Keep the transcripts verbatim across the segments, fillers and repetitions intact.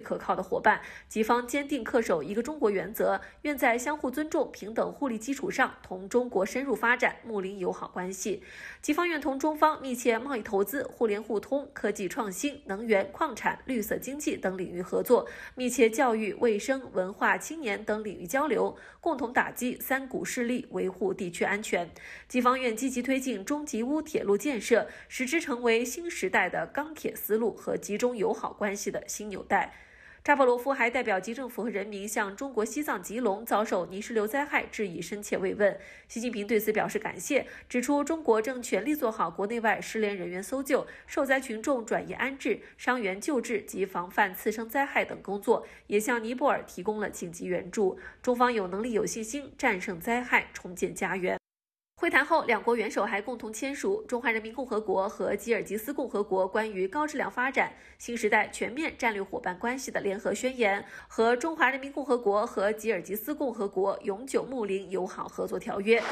可靠的伙伴。吉方坚定恪守一个中国原则，愿在相互尊重、平等互利基础上，同中国深入发展睦邻友好关系。吉方愿同中方密切贸易投资、互联互通、科技创新、能源、矿产、绿色经济等领域合作，密切教育、卫生、文化、青年等领域交流，共同打击三股势力，维护地区安全。吉方愿积极推进中吉乌铁路建设，使之成为新时代的钢铁丝路和集中友好关系的新纽带。扎波罗夫还代表吉政府和人民向中国西藏吉隆遭受泥石流灾害致以深切慰问。习近平对此表示感谢，指出中国正全力做好国内外失联人员搜救、受灾群众转移安置、伤员救治及防范次生灾害等工作，也向尼泊尔提供了紧急援助。中方有能力、有信心战胜灾害，重建家园。会谈后，两国元首还共同签署《中华人民共和国和吉尔吉斯共和国关于高质量发展新时代全面战略伙伴关系的联合宣言》和《中华人民共和国和吉尔吉斯共和国永久睦邻友好合作条约》，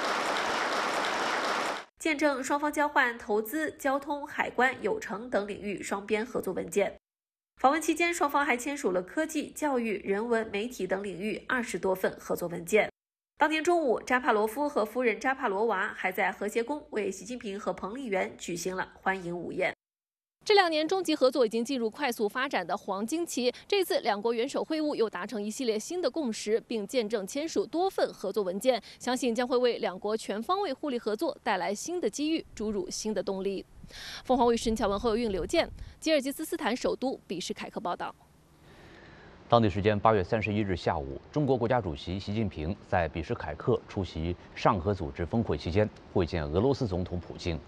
见证双方交换投资、交通、海关、有成等领域双边合作文件。访问期间，双方还签署了科技、教育、人文、媒体等领域二十多份合作文件。当天中午，扎帕罗夫和夫人扎帕罗娃还在和谐宫为习近平和彭丽媛举行了欢迎午宴。 这两年，中吉合作已经进入快速发展的黄金期。这次两国元首会晤又达成一系列新的共识，并见证签署多份合作文件，相信将会为两国全方位互利合作带来新的机遇，注入新的动力。凤凰卫视乔文后运刘健，吉尔吉斯斯坦首都比什凯克报道。 当地时间八月三十一日下午，中国国家主席习近平在比什凯克出席上合组织峰会期间会见俄罗斯总统普京。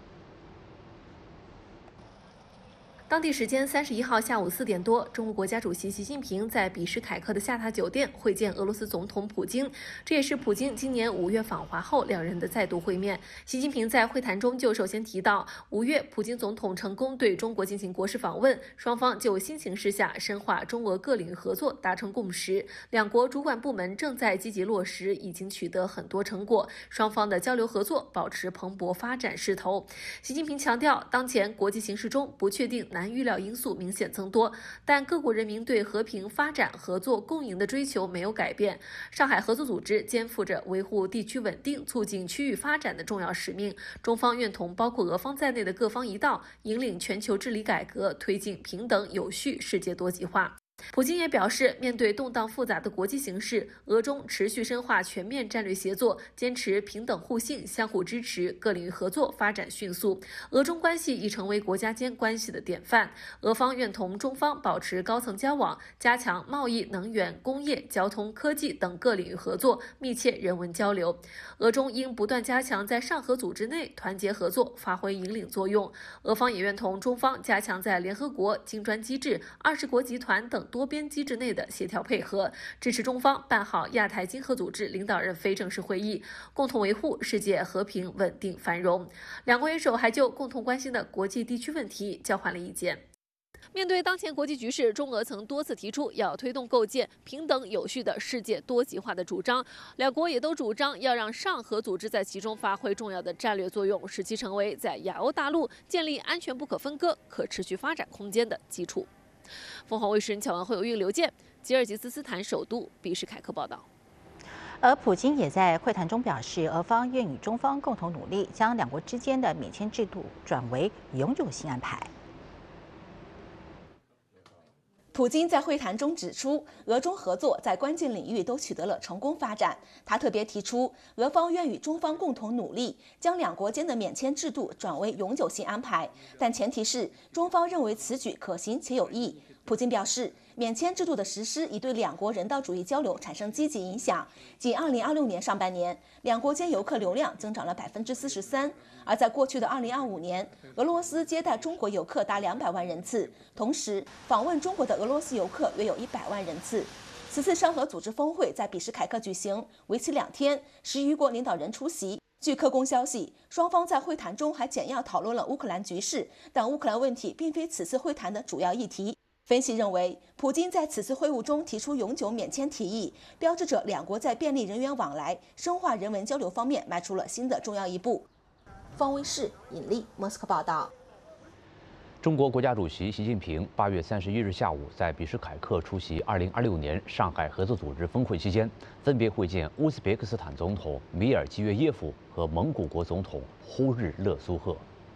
当地时间三十一号下午四点多，中国国家主席习近平在比什凯克的下榻酒店会见俄罗斯总统普京，这也是普京今年五月访华后两人的再度会面。习近平在会谈中就首先提到，五月普京总统成功对中国进行国事访问，双方就新形势下深化中俄各领域合作达成共识，两国主管部门正在积极落实，已经取得很多成果，双方的交流合作保持蓬勃发展势头。习近平强调，当前国际形势中不确定难预料因素明显增多，但各国人民对和平、发展、合作、共赢的追求没有改变。上海合作组织肩负着维护地区稳定、促进区域发展的重要使命，中方愿同包括俄方在内的各方一道，引领全球治理改革，推进平等、有序世界多极化。普京也表示，面对动荡复杂的国际形势，俄中持续深化全面战略协作，坚持平等互信、相互支持，各领域合作发展迅速。俄中关系已成为国家间关系的典范。俄方愿同中方保持高层交往，加强贸易、能源、工业、交通、科技等各领域合作，密切人文交流。俄中应不断加强在上合组织内团结合作，发挥引领作用。俄方也愿同中方加强在联合国、金砖机制、二十国集团等多边机制内的协调配合，支持中方办好亚太经合组织领导人非正式会议，共同维护世界和平、稳定、繁荣。两国元首还就共同关心的国际地区问题交换了意见。 面对当前国际局势，中俄曾多次提出要推动构建平等有序的世界多极化的主张，两国也都主张要让上合组织在其中发挥重要的战略作用，使其成为在亚欧大陆建立安全不可分割、可持续发展空间的基础。凤凰卫视乔文会有运刘健，吉尔吉斯斯坦首都比什凯克报道。 而普京也在会谈中表示，俄方愿与中方共同努力，将两国之间的免签制度转为永久性安排。 普京在会谈中指出，俄中合作在关键领域都取得了成功发展。他特别提出，俄方愿与中方共同努力，将两国间的免签制度转为永久性安排，但前提是中方认为此举可行且有益。普京表示，免签制度的实施已对两国人道主义交流产生积极影响。仅二零二六年上半年，两国间游客流量增长了百分之四十三，而在过去的二零二五年，俄罗斯接待中国游客达两百万人次，同时访问中国的俄罗斯游客约有一百万人次。此次上合组织峰会在比什凯克举行，为期两天，十余国领导人出席。据科工消息，双方在会谈中还简要讨论了乌克兰局势，但乌克兰问题并非此次会谈的主要议题。分析认为，普京在此次会晤中提出永久免签提议，标志着两国在便利人员往来、深化人文交流方面迈出了新的重要一步。方卫视尹丽莫斯科报道。 中国国家主席习近平八月三十一日下午在比什凯克出席二零二六年上海合作组织峰会期间，分别会见乌兹别克斯坦总统米尔基约耶夫和蒙古国总统呼日勒苏赫。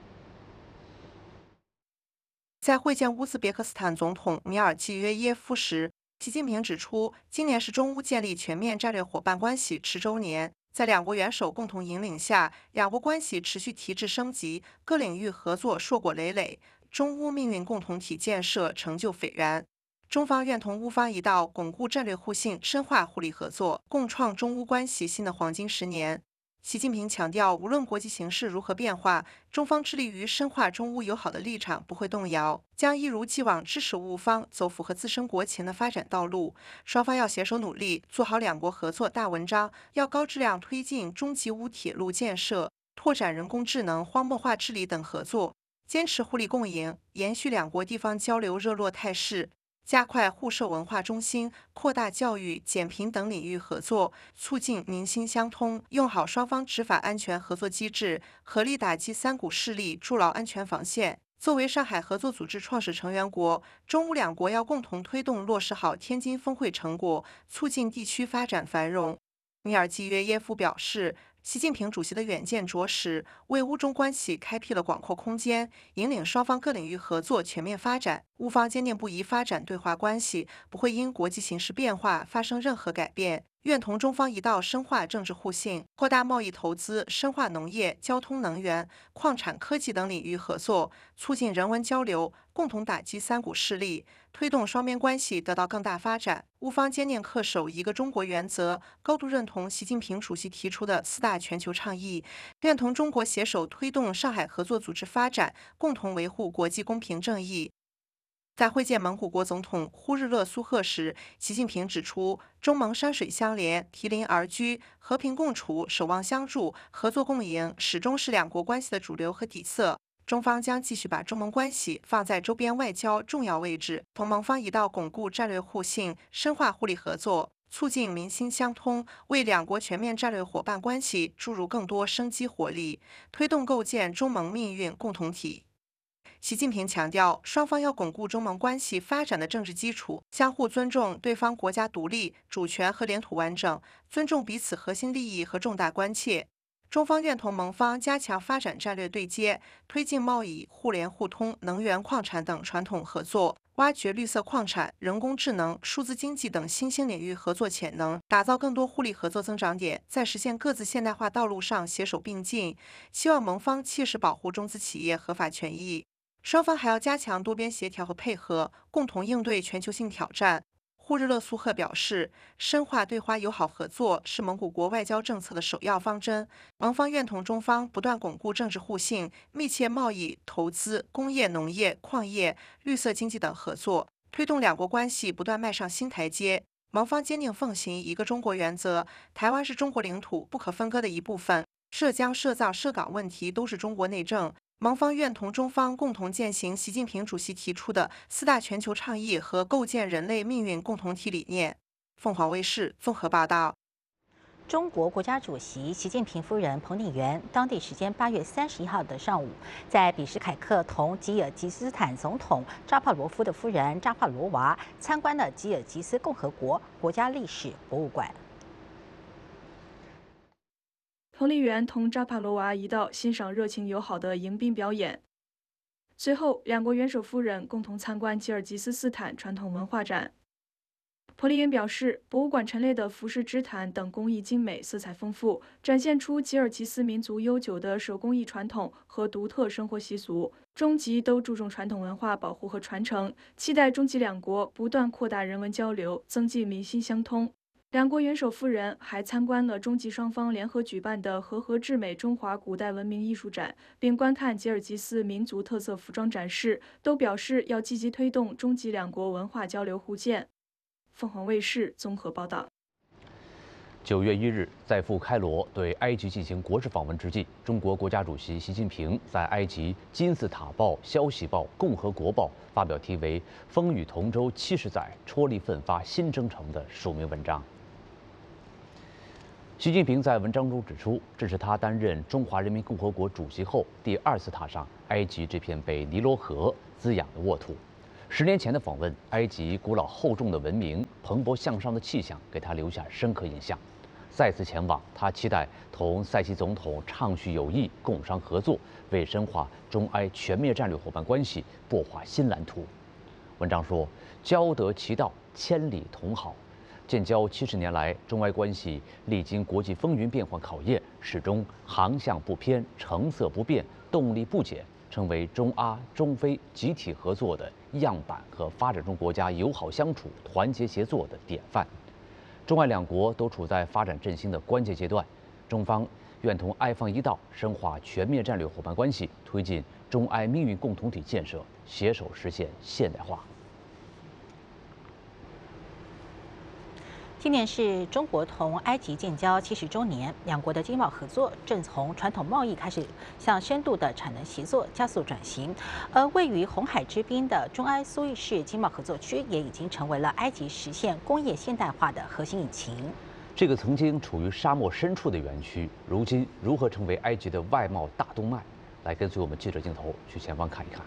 在会见乌兹别克斯坦总统米尔基约耶夫时，习近平指出，今年是中乌建立全面战略伙伴关系十周年。在两国元首共同引领下，两国关系持续提质升级，各领域合作硕果累累，中乌命运共同体建设成就斐然。中方愿同乌方一道，巩固战略互信，深化互利合作，共创中乌关系新的黄金十年。习近平强调，无论国际形势如何变化，中方致力于深化中乌友好的立场不会动摇，将一如既往支持乌方走符合自身国情的发展道路。双方要携手努力，做好两国合作大文章，要高质量推进中吉乌铁路建设，拓展人工智能、荒漠化治理等合作，坚持互利共赢，延续两国地方交流热络态势。加快互设文化中心，扩大教育、减贫等领域合作，促进民心相通，用好双方执法安全合作机制，合力打击三股势力，筑牢安全防线。作为上海合作组织创始成员国，中乌两国要共同推动落实好天津峰会成果，促进地区发展繁荣。米尔基约耶夫表示，习近平主席的远见卓识，为乌中关系开辟了广阔空间，引领双方各领域合作全面发展。乌方坚定不移发展对华关系，不会因国际形势变化发生任何改变。愿同中方一道深化政治互信，扩大贸易投资，深化农业、交通、能源、矿产、科技等领域合作，促进人文交流，共同打击三股势力，推动双边关系得到更大发展。乌方坚定恪守一个中国原则，高度认同习近平主席提出的四大全球倡议，愿同中国携手推动上海合作组织发展，共同维护国际公平正义。在会见蒙古国总统呼日勒苏赫时，习近平指出，中蒙山水相连，毗邻而居，和平共处，守望相助，合作共赢，始终是两国关系的主流和底色。中方将继续把中蒙关系放在周边外交重要位置，同蒙方一道巩固战略互信，深化互利合作，促进民心相通，为两国全面战略伙伴关系注入更多生机活力，推动构建中蒙命运共同体。习近平强调，双方要巩固中蒙关系发展的政治基础，相互尊重对方国家独立、主权和领土完整，尊重彼此核心利益和重大关切。中方愿同蒙方加强发展战略对接，推进贸易、互联互通、能源、矿产等传统合作，挖掘绿色矿产、人工智能、数字经济等新兴领域合作潜能，打造更多互利合作增长点，在实现各自现代化道路上携手并进。希望蒙方切实保护中资企业合法权益。双方还要加强多边协调和配合，共同应对全球性挑战。呼日勒苏赫表示，深化对华友好合作是蒙古国外交政策的首要方针。蒙方愿同中方不断巩固政治互信，密切贸易、投资、工业、农业、矿业、绿色经济等合作，推动两国关系不断迈上新台阶。蒙方坚定奉行一个中国原则，台湾是中国领土不可分割的一部分，涉疆、涉藏、涉港问题都是中国内政。蒙方愿同中方共同践行习近平主席提出的四大全球倡议和构建人类命运共同体理念。凤凰卫视综合报道。 中国国家主席习近平夫人彭丽媛，当地时间八月三十一号的上午，在比什凯克同吉尔吉斯斯坦总统扎帕罗夫的夫人扎帕罗娃参观了吉尔吉斯共和国国家历史博物馆。 彭丽媛同扎帕罗娃一道欣赏热情友好的迎宾表演。随后，两国元首夫人共同参观吉尔吉斯斯坦传统文化展。彭丽媛表示，博物馆陈列的服饰织毯等工艺精美、色彩丰富，展现出吉尔吉斯民族悠久的手工艺传统和独特生活习俗。中吉都注重传统文化保护和传承，期待中吉两国不断扩大人文交流，增进民心相通。两国元首夫人还参观了中吉双方联合举办的和合至美中华古代文明艺术展，并观看吉尔吉斯民族特色服装展示，都表示要积极推动中吉两国文化交流互鉴。凤凰卫视综合报道。 九月一日，在赴开罗对埃及进行国事访问之际，中国国家主席习近平在埃及金字塔报、消息报、共和国报发表题为《风雨同舟七十载，踔厉奋发新征程》的署名文章。习近平在文章中指出，这是他担任中华人民共和国主席后第二次踏上埃及这片被尼罗河、 滋养的沃土。十年前的访问，埃及古老厚重的文明、蓬勃向上的气象，给他留下深刻印象。再次前往，他期待同塞西总统畅叙友谊、共商合作，为深化中埃全面战略伙伴关系擘画新蓝图。文章说：“交得其道，千里同好。”建交七十年来，中埃关系历经国际风云变幻考验，始终航向不偏、成色不变、动力不减，成为中阿、中非集体合作的样板和发展中国家友好相处、团结协作的典范。中埃两国都处在发展振兴的关键阶段，中方愿同埃方一道，深化全面战略伙伴关系，推进中埃命运共同体建设，携手实现现代化。 今年是中国同埃及建交七十周年，两国的经贸合作正从传统贸易开始向深度的产能协作加速转型。而位于红海之滨的中埃苏伊士经贸合作区也已经成为了埃及实现工业现代化的核心引擎。 这个曾经处于沙漠深处的园区，如今如何成为埃及的外贸大动脉？来跟随我们记者镜头去前方看一看。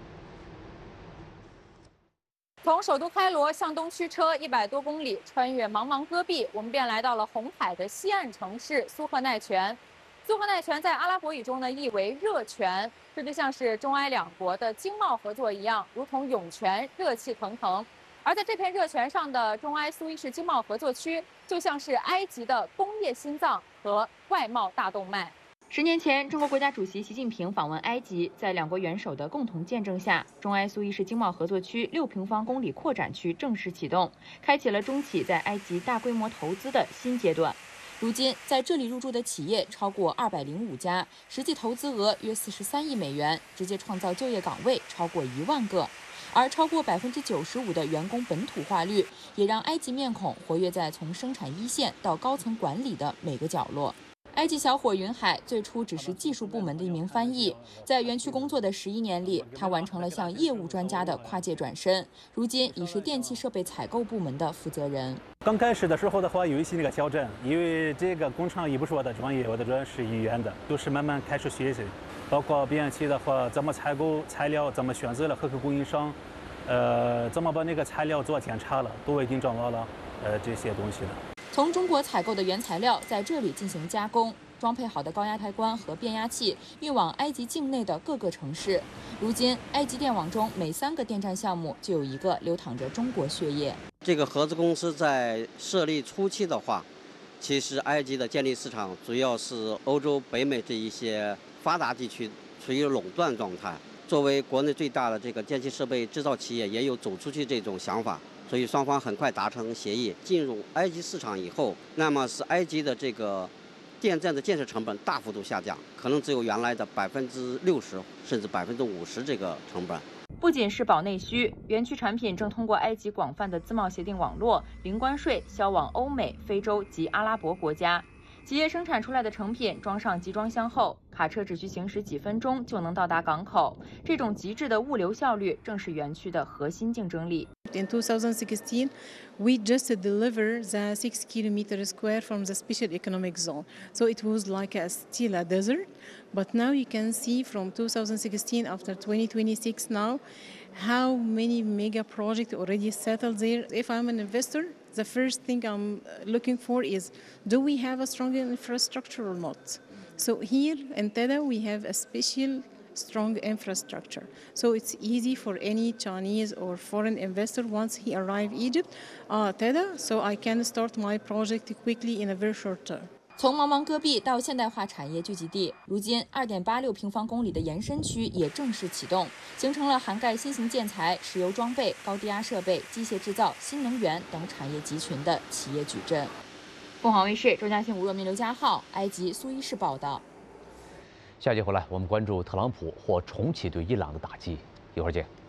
从首都开罗向东驱车一百多公里，穿越茫茫戈壁，我们便来到了红海的西岸城市苏赫奈泉。苏赫奈泉在阿拉伯语中呢意为热泉，这就像是中埃两国的经贸合作一样，如同涌泉，热气腾腾。而在这片热泉上的中埃苏伊士经贸合作区，就像是埃及的工业心脏和外贸大动脉。 十年前，中国国家主席习近平访问埃及，在两国元首的共同见证下，中埃苏伊士经贸合作区六平方公里扩展区正式启动，开启了中企在埃及大规模投资的新阶段。如今，在这里入驻的企业超过二百零五家，实际投资额约四十三亿美元，直接创造就业岗位超过一万个。而超过百分之九十五的员工本土化率，也让埃及面孔活跃在从生产一线到高层管理的每个角落。埃及小伙云海最初只是技术部门的一名翻译，在园区工作的十一年里，他完成了向业务专家的跨界转身，如今已是电气设备采购部门的负责人。 刚开始的时候的话，有一些那个挑战，因为这个工厂也不是我的专业，我的专业是语言的，都是慢慢开始学习，包括变压器的话，怎么采购材料，怎么选择了合格供应商，呃，怎么把那个材料做检查了，都已经掌握了呃这些东西了。 从中国采购的原材料在这里进行加工，装配好的高压开关和变压器运往埃及境内的各个城市。如今，埃及电网中每三个电站项目就有一个流淌着中国血液。 这个合资公司在设立初期的话，其实埃及的电力市场主要是欧洲、北美这一些发达地区处于垄断状态。作为国内最大的这个电气设备制造企业，也有走出去这种想法。所以双方很快达成协议，进入埃及市场以后，那么是埃及的这个电站的建设成本大幅度下降，可能只有原来的百分之六十甚至百分之五十这个成本。 不仅是保内需，园区产品正通过埃及广泛的自贸协定网络，零关税销往欧美、非洲及阿拉伯国家。企业生产出来的成品装上集装箱后，卡车只需行驶几分钟就能到达港口。这种极致的物流效率正是园区的核心竞争力。 In two thousand sixteen, we just delivered the six kilometer square from the special economic zone. So it was like a, still a desert. But now you can see from two thousand sixteen after twenty twenty-six now, how many mega projects already settled there. If I'm an investor, the first thing I'm looking for is, do we have a strong infrastructure or not? So here in Teda, we have a special strong infrastructure. So it's easy for any Chinese or foreign investor once he arrive Egypt, uh, Teda, so I can start my project quickly in a very short term. 从茫茫戈壁到现代化产业聚集地，如今二点八六平方公里的延伸区也正式启动，形成了涵盖新型建材、石油装备、高低压设备、机械制造、新能源等产业集群的企业矩阵。凤凰卫视周嘉欣、吴若明、刘家浩，埃及苏伊士报道。 下节回来，我们关注特朗普或重启对伊朗的打击，一会儿见。